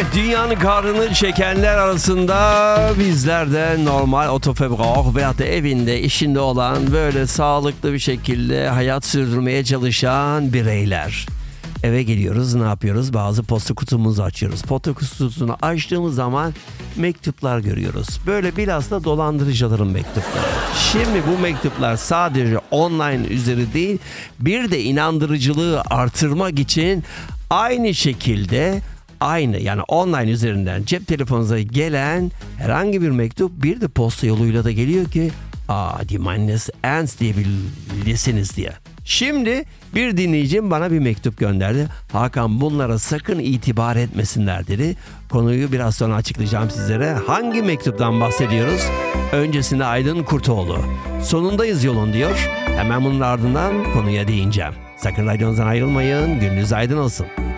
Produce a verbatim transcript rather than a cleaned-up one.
Evet, dünyanın kahrını çekenler arasında bizler de normal otofebrak veyahut da evinde, işinde olan böyle sağlıklı bir şekilde hayat sürdürmeye çalışan bireyler. Eve geliyoruz, ne yapıyoruz? Bazı posta kutumuzu açıyoruz. Posta kutusunu açtığımız zaman mektuplar görüyoruz. Böyle bilhassa dolandırıcıların mektupları. Şimdi bu mektuplar sadece online üzeri değil, bir de inandırıcılığı artırmak için aynı şekilde aynı yani online üzerinden cep telefonunuza gelen herhangi bir mektup bir de posta yoluyla da geliyor ki aa, die meines ernst diyebilirsiniz diye. Şimdi bir dinleyicim bana bir mektup gönderdi. Hakan, bunlara sakın itibar etmesinler dedi. Konuyu biraz sonra açıklayacağım sizlere. Hangi mektuptan bahsediyoruz? Öncesinde Aydın Kurtoğlu. Sonundayız yolun diyor. Hemen bunun ardından konuya değineceğim. Sakın radyonuzdan ayrılmayın. Gününüz aydın olsun.